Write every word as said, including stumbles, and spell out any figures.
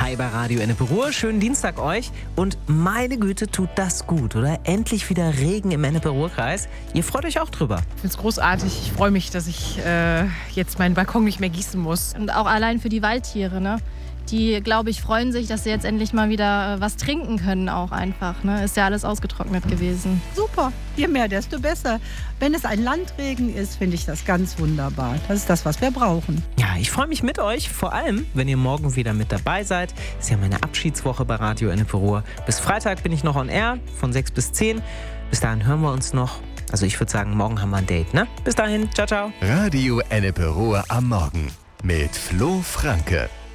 Hi bei Radio Ennepe-Ruhr. Schönen Dienstag euch. Und meine Güte, tut das gut, oder? Endlich wieder Regen im Ennepe-Ruhr-Kreis. Ihr freut euch auch drüber. Ich finde es großartig. Ich freue mich, dass ich äh, jetzt meinen Balkon nicht mehr gießen muss. Und auch allein für die Waldtiere, ne? Die, glaube ich, freuen sich, dass sie jetzt endlich mal wieder äh, was trinken können auch einfach. Ne? Ist ja alles ausgetrocknet gewesen. Super, je mehr, desto besser. Wenn es ein Landregen ist, finde ich das ganz wunderbar. Das ist das, was wir brauchen. Ja, ich freue mich mit euch, vor allem, wenn ihr morgen wieder mit dabei seid. Ist ja meine Abschiedswoche bei Radio Ennepe-Ruhr. Bis Freitag bin ich noch on air, von sechs bis zehn. Bis dahin hören wir uns noch. Also ich würde sagen, morgen haben wir ein Date, ne? Bis dahin, ciao, ciao. Radio Ennepe-Ruhr am Morgen mit Flo Franke.